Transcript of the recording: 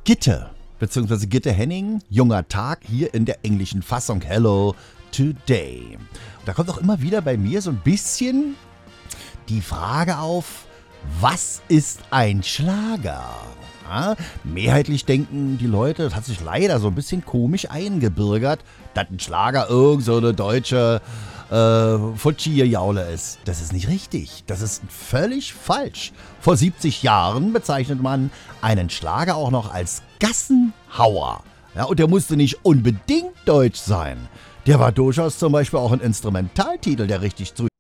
Gitte, beziehungsweise Gitte Henning, Junger Tag, hier in der englischen Fassung Hello Today. Da kommt auch immer wieder bei mir so ein bisschen die Frage auf, was ist ein Schlager? Ja, mehrheitlich denken die Leute, das hat sich leider so ein bisschen komisch eingebürgert, dass ein Schlager irgend so eine deutsche Futschierjaule ist. Das ist nicht richtig. Das ist völlig falsch. Vor 70 Jahren bezeichnet man einen Schlager auch noch als Gassenhauer. Ja, und der musste nicht unbedingt deutsch sein. Der war durchaus zum Beispiel auch ein Instrumentaltitel, der richtig zu